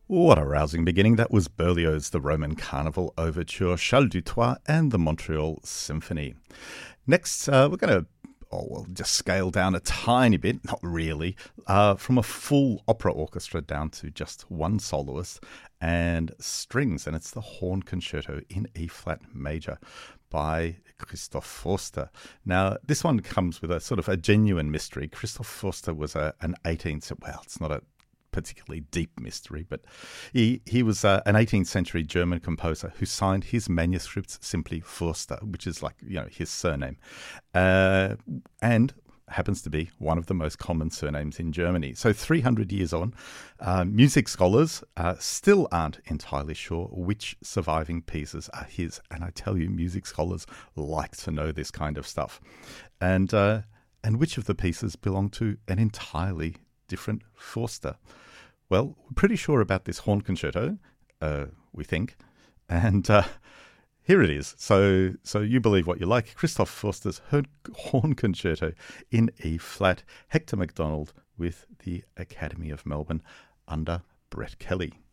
What a rousing beginning. That was Berlioz' The Roman Carnival Overture, Charles Dutoit and the Montreal Symphony. Next, we're going to just scale down a tiny bit, not really, from a full opera orchestra down to just one soloist and strings, and it's the Horn Concerto in E-flat major by Christoph Forster. Now, this one comes with a sort of a genuine mystery. Christoph Forster was an 18th, well, it's not a particularly deep mystery, but he was an 18th century German composer who signed his manuscripts simply Forster, which is like, his surname, and happens to be one of the most common surnames in Germany. So 300 years on, music scholars still aren't entirely sure which surviving pieces are his. And I tell you, music scholars like to know this kind of stuff. And which of the pieces belong to an entirely different Forster? Well, we're pretty sure about this Horn Concerto, we think. And here it is. So you believe what you like. Christoph Forster's Horn Concerto in E-flat. Hector MacDonald with the Academy of Melbourne under Brett Kelly.